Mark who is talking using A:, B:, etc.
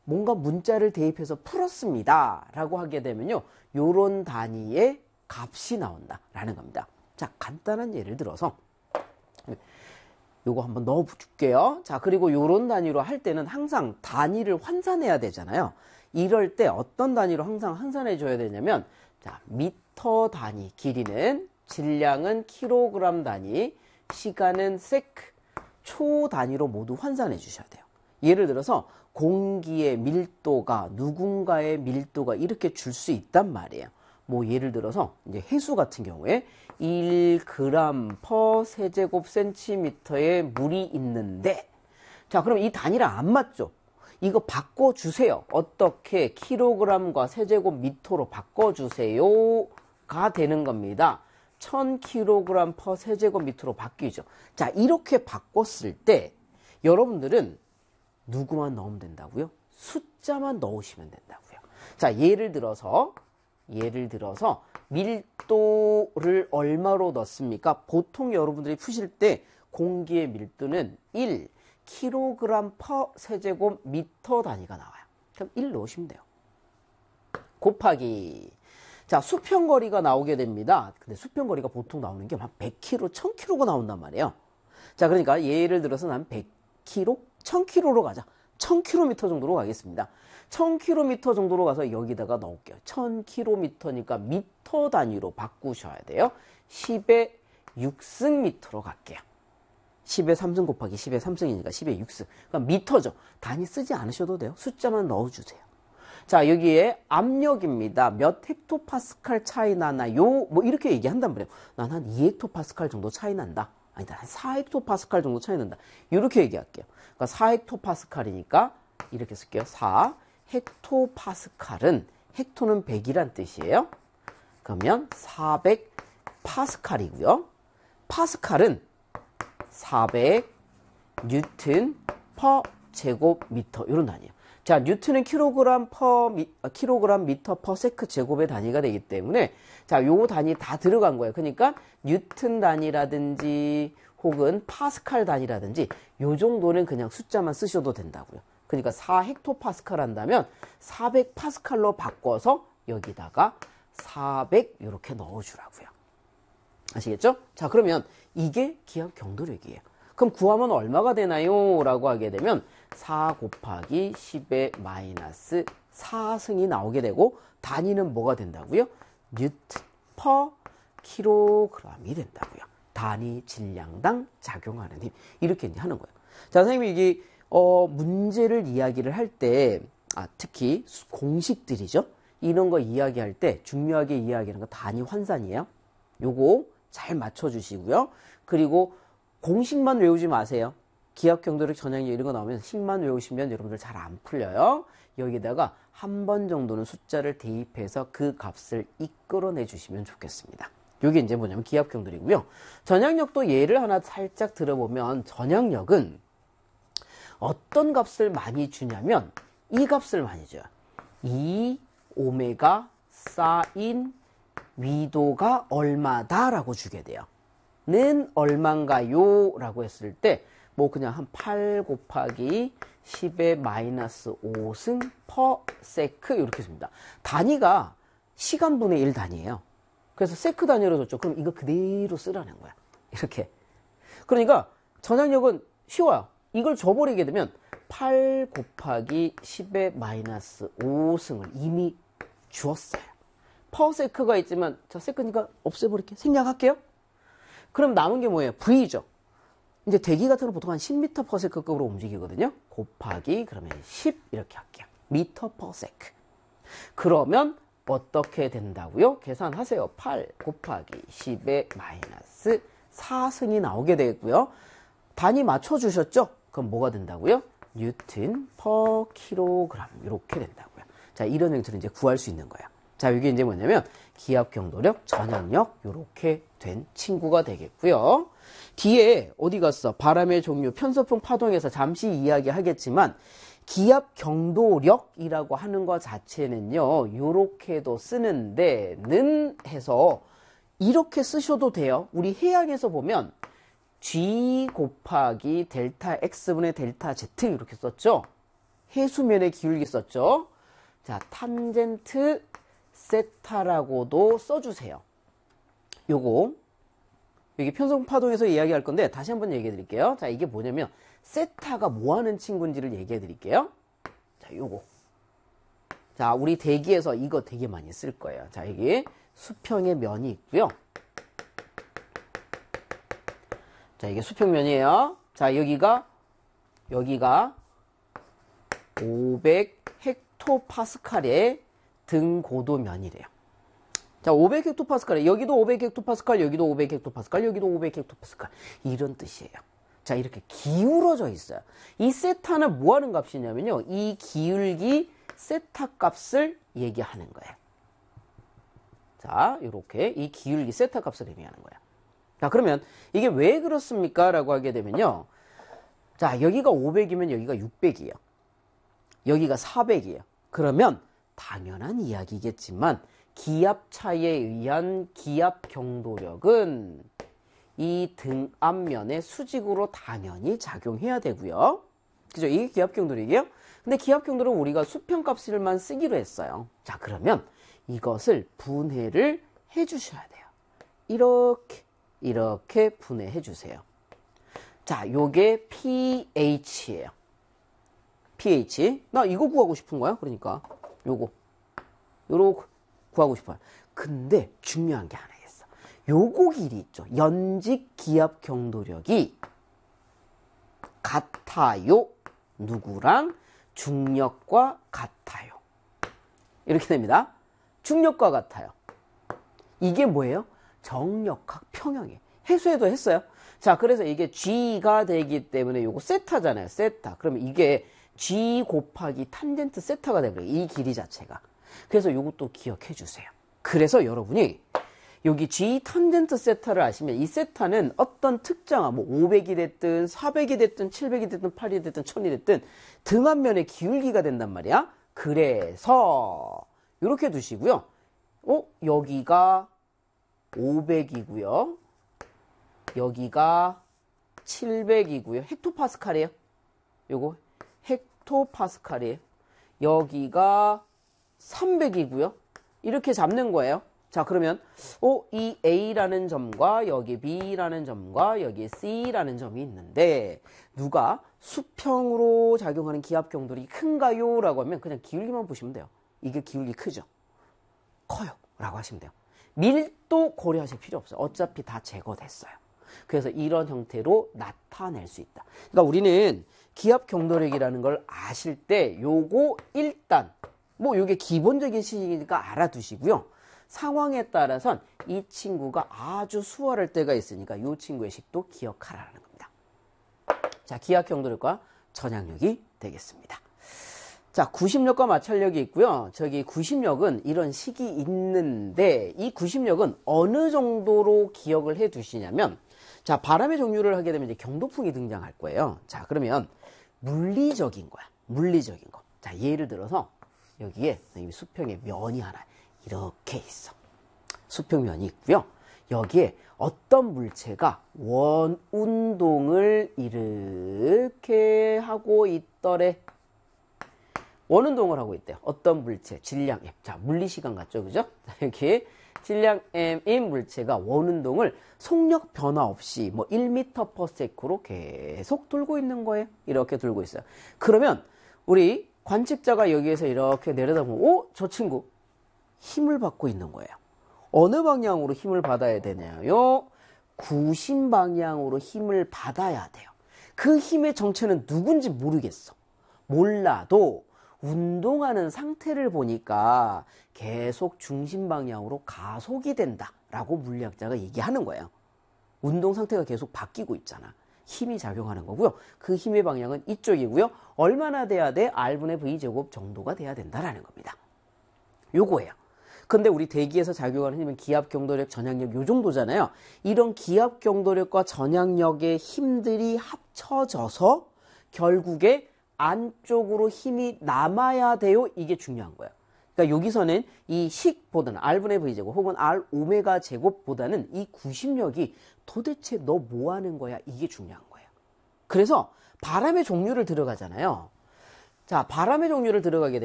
A: 뭔가 문자를 대입해서 풀었습니다 라고 하게 되면요, 요런 단위의 값이 나온다라는 겁니다. 자, 간단한 예를 들어서 요거 한번 넣어줄게요. 자, 그리고 요런 단위로 할 때는 항상 단위를 환산해야 되잖아요. 이럴 때 어떤 단위로 항상 환산해 줘야 되냐면, 자, 미터 단위, 길이는, 질량은 킬로그램 단위, 시간은 세크, 초 단위로 모두 환산해 주셔야 돼요. 예를 들어서 공기의 밀도가, 누군가의 밀도가 이렇게 줄 수 있단 말이에요. 뭐 예를 들어서 이제 해수 같은 경우에 1g per 세제곱센티미터에 물이 있는데, 자, 그럼 이 단위랑 안 맞죠? 이거 바꿔주세요. 어떻게? 킬로그램과 세제곱미터로 바꿔주세요가 되는 겁니다. 1000kg per 세제곱미터로 바뀌죠. 자, 이렇게 바꿨을 때 여러분들은 누구만 넣으면 된다고요? 숫자만 넣으시면 된다고요. 자, 예를 들어서 밀도를 얼마로 넣습니까? 보통 여러분들이 푸실 때 공기의 밀도는 1kg per 세제곱미터 단위가 나와요. 그럼 1 넣으시면 돼요. 곱하기, 자, 수평거리가 나오게 됩니다. 근데 수평거리가 보통 나오는 게 한 100km, 1000km가 나온단 말이에요. 자, 그러니까 예를 들어서 난 100km, 1000km로 가자. 1000km 정도로 가겠습니다. 1000km 정도로 가서 여기다가 넣을게요. 1000km니까 미터 단위로 바꾸셔야 돼요. 10의 6승미터로 갈게요. 10의 3승 곱하기 10의 3승이니까 10의 6승. 그러니까 미터죠. 단위 쓰지 않으셔도 돼요. 숫자만 넣어주세요. 자, 여기에 압력입니다. 몇 헥토파스칼 차이 나나요? 뭐 이렇게 얘기한단 말이에요. 난 한 2헥토파스칼 정도 차이 난다. 아니다, 한 4헥토파스칼 정도 차이 난다. 이렇게 얘기할게요. 그러니까 4헥토파스칼이니까 이렇게 쓸게요. 4헥토파스칼은, 헥토는 100이란 뜻이에요. 그러면 400파스칼이고요. 파스칼은 400 뉴튼 퍼 제곱미터, 이런 단위예요. 자, 뉴튼은 킬로그램 미터 퍼 세크 제곱의 단위가 되기 때문에, 자, 요 단위 다 들어간 거예요. 그러니까 뉴튼 단위라든지 혹은 파스칼 단위라든지 요 정도는 그냥 숫자만 쓰셔도 된다고요. 그러니까 4헥토파스칼 한다면 400파스칼로 바꿔서 여기다가 400 이렇게 넣어주라고요. 아시겠죠? 자, 그러면 이게 기압 경도력이에요. 그럼 구하면 얼마가 되나요? 라고 하게 되면 4 곱하기 10의 마이너스 4승이 나오게 되고, 단위는 뭐가 된다고요? 뉴튼 퍼 킬로그램이 된다고요. 단위 질량당 작용하는 힘. 이렇게 이제 하는 거예요. 자, 선생님이 이게 문제를 이야기를 할 때, 특히 공식들이죠. 이런 거 이야기할 때 중요하게 이야기하는 거 단위 환산이에요. 요거 잘 맞춰주시고요. 그리고 공식만 외우지 마세요. 기압 경도력 전향력 이런 거 나오면 식만 외우시면 여러분들 잘 안 풀려요. 여기다가 한 번 정도는 숫자를 대입해서 그 값을 이끌어내 주시면 좋겠습니다. 이게 이제 뭐냐면 기압 경도력이고요. 전향력도 예를 하나 살짝 들어보면, 전향력은 어떤 값을 많이 주냐면 이 값을 많이 줘요. 2 오메가 사인 위도가 얼마다 라고 주게 돼요. 는 얼만가요? 라고 했을 때 뭐 그냥 한 8 곱하기 10의 마이너스 5승 퍼 세크 이렇게 씁니다. 단위가 시간분의 1 단위예요. 그래서 세크 단위로 줬죠. 그럼 이거 그대로 쓰라는 거야. 이렇게. 그러니까 전향력은 쉬워요. 이걸 줘버리게 되면 8 곱하기 10의 마이너스 5승을 이미 주었어요. 퍼 세크가 있지만 저 세크니까 없애버릴게요. 생략할게요. 그럼 남은 게 뭐예요? V죠. 이제 대기 같은 거 보통 한 10m per sec급으로 움직이거든요. 곱하기 그러면 10 이렇게 할게요. 미터 per sec. 그러면 어떻게 된다고요? 계산하세요. 8 곱하기 10의 마이너스 4승이 나오게 되고요. 단위 맞춰주셨죠? 그럼 뭐가 된다고요? 뉴튼 per 킬로그램 이렇게 된다고요. 자, 이런 형태로 이제 구할 수 있는 거예요. 자, 이게 이제 뭐냐면 기압 경도력, 전향력 이렇게 된 친구가 되겠고요. 뒤에 어디 갔어? 바람의 종류, 편서풍 파동에서 잠시 이야기하겠지만 기압 경도력이라고 하는 것 자체는요, 요렇게도 쓰는데 는 해서 이렇게 쓰셔도 돼요. 우리 해양에서 보면 G 곱하기 델타 X분의 델타 Z 이렇게 썼죠. 해수면의 기울기 썼죠. 자, 탄젠트 세타라고도 써주세요. 요거 여기 편성파동에서 이야기할 건데 다시 한번 얘기해 드릴게요. 자, 이게 뭐냐면 세타가 뭐 하는 친구인지를 얘기해 드릴게요. 자, 요거. 자, 우리 대기에서 이거 되게 많이 쓸 거예요. 자, 여기 수평의 면이 있고요. 자, 이게 수평면이에요. 자, 여기가 500 헥토파스칼의 등고도면이래요. 자, 500 헥토파스칼에 여기도 500 헥토파스칼, 여기도 500 헥토파스칼, 여기도 500 헥토파스칼 이런 뜻이에요. 자, 이렇게 기울어져 있어요. 이 세타는 뭐 하는 값이냐면요. 이 기울기 세타 값을 얘기하는 거예요. 자, 이렇게 이 기울기 세타 값을 의미하는 거예요. 자, 그러면 이게 왜 그렇습니까? 라고 하게 되면요. 자, 여기가 500이면 여기가 600이에요. 여기가 400이에요. 그러면 당연한 이야기겠지만 기압 차이에 의한 기압 경도력은 이 등 앞면에 수직으로 당연히 작용해야 되고요. 그죠? 이게 기압 경도력이에요. 근데 기압 경도력은 우리가 수평값을만 쓰기로 했어요. 자, 그러면 이것을 분해를 해 주셔야 돼요. 이렇게 분해해 주세요. 자, 요게 pH예요. pH. 나 이거 구하고 싶은 거야. 그러니까 요거 구하고 싶어요. 근데 중요한 게 하나 있어. 요거 길이 있죠. 연직 기압 경도력이 같아요. 누구랑? 중력과 같아요. 이렇게 됩니다. 중력과 같아요. 이게 뭐예요? 정력학 평형이에요. 해수에도 했어요. 자, 그래서 이게 G가 되기 때문에 요거 세타잖아요. 세타. 그러면 이게 G 곱하기 탄젠트 세타가 되버려요. 이 길이 자체가. 그래서 요것도 기억해 주세요. 그래서 여러분이 여기 G 탄젠트 세타를 아시면 이 세타는 어떤 특정한 뭐 500이 됐든 400이 됐든 700이 됐든 800이 됐든 1000이 됐든 등 앞면의 기울기가 된단 말이야. 그래서 이렇게 두시고요. 여기가 500이고요. 여기가 700이고요. 헥토파스칼이에요. 요거 헥토파스칼이에요. 여기가 300이고요. 이렇게 잡는 거예요. 자, 그러면 이 A라는 점과 여기 B라는 점과 여기 C라는 점이 있는데 누가 수평으로 작용하는 기압 경도력이 큰가요? 라고 하면 그냥 기울기만 보시면 돼요. 이게 기울기 크죠? 커요. 라고 하시면 돼요. 밀도 고려하실 필요 없어요. 어차피 다 제거됐어요. 그래서 이런 형태로 나타낼 수 있다. 그러니까 우리는 기압 경도력이라는 걸 아실 때 요거 일단 요게 기본적인 식이니까 알아두시고요. 상황에 따라선 이 친구가 아주 수월할 때가 있으니까 이 친구의 식도 기억하라는 겁니다. 자, 기압 경도력과 전향력이 되겠습니다. 자, 구심력과 마찰력이 있고요. 저기 구심력은 이런 식이 있는데 이 구심력은 어느 정도로 기억을 해 두시냐면 자, 바람의 종류를 하게 되면 이제 경도풍이 등장할 거예요. 자, 그러면 물리적인 거야. 물리적인 거. 자, 예를 들어서 여기에 수평의 면이 하나 이렇게 있어. 수평면이 있고요. 여기에 어떤 물체가 원 운동을 이렇게 하고 있더래. 원 운동을 하고 있대요. 어떤 물체, 질량 M. 자, 물리시간 같죠, 그죠? 이렇게 질량 M인 물체가 원 운동을 속력 변화 없이 1m/s로 계속 돌고 있는 거예요. 이렇게 돌고 있어요. 그러면 우리 관측자가 여기에서 이렇게 내려다보면 저 친구 힘을 받고 있는 거예요. 어느 방향으로 힘을 받아야 되냐요? 구심 방향으로 힘을 받아야 돼요. 그 힘의 정체는 누군지 모르겠어. 몰라도 운동하는 상태를 보니까 계속 중심 방향으로 가속이 된다라고 물리학자가 얘기하는 거예요. 운동 상태가 계속 바뀌고 있잖아. 힘이 작용하는 거고요. 그 힘의 방향은 이쪽이고요. 얼마나 돼야 돼? R분의 V제곱 정도가 돼야 된다라는 겁니다. 요거예요. 근데 우리 대기에서 작용하는 힘은 기압, 경도력, 전향력 요 정도잖아요. 이런 기압, 경도력과 전향력의 힘들이 합쳐져서 결국에 안쪽으로 힘이 남아야 돼요. 이게 중요한 거예요. 그러니까 여기서는 이 식보다는 R분의 V제곱 혹은 R 오메가 제곱보다는 이 구심력이 도대체 너 뭐 하는 거야? 이게 중요한 거예요. 그래서 바람의 종류를 들어가잖아요. 자, 바람의 종류를 들어가게 되면